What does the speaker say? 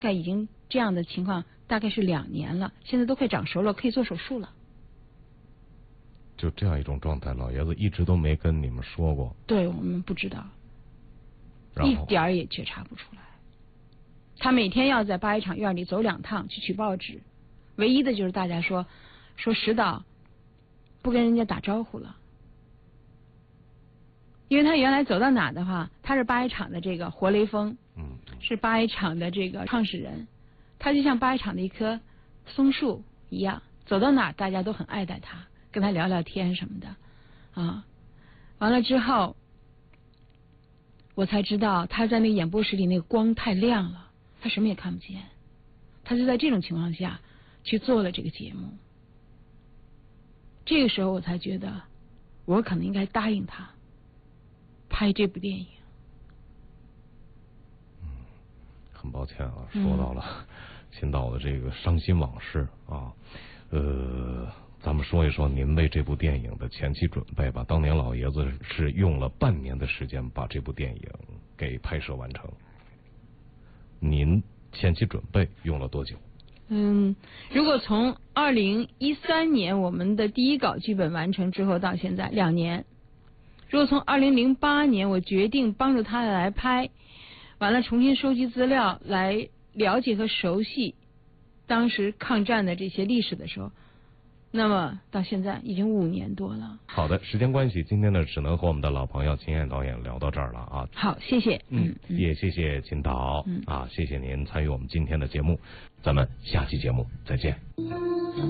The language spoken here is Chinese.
概已经这样的情况大概是2年了，现在都快长熟了，可以做手术了。 就这样一种状态，老爷子一直都没跟你们说过？ 对，我们不知道，一点儿也觉察不出来。他每天要在八一厂院里走2趟去取报纸，唯一的就是大家说石导不跟人家打招呼了，因为他原来走到哪的话，他是八一厂的这个活雷锋，是八一厂的这个创始人，他就像八一厂的一棵松树一样，走到哪大家都很爱戴他，跟他聊聊天什么的啊。完了之后，我才知道他在那个演播室里那个光太亮了，他什么也看不见，他就在这种情况下去做了这个节目。这个时候我才觉得我可能应该答应他拍这部电影。 很抱歉啊，说到了秦导的这个伤心往事啊，咱们说一说您为这部电影的前期准备吧。当年老爷子是用了半年的时间把这部电影给拍摄完成，您前期准备用了多久？ 如果从2013年我们的第一稿剧本完成之后到现在2年，如果从2008年我决定帮助他来拍，完了重新收集资料来了解和熟悉当时抗战的这些历史的时候，那么到现在已经5年多了。 好的，时间关系，今天呢只能和我们的老朋友秦燕导演聊到这儿了啊。 好，谢谢。 也谢谢秦导啊，谢谢您参与我们今天的节目，咱们下期节目再见。